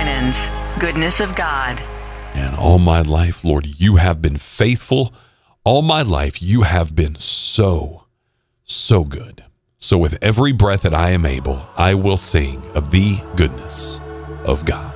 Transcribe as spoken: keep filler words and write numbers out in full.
Winans, Goodness of God. And all my life, Lord, you have been faithful. All my life, you have been so, so good. So with every breath that I am able, I will sing of the goodness of God.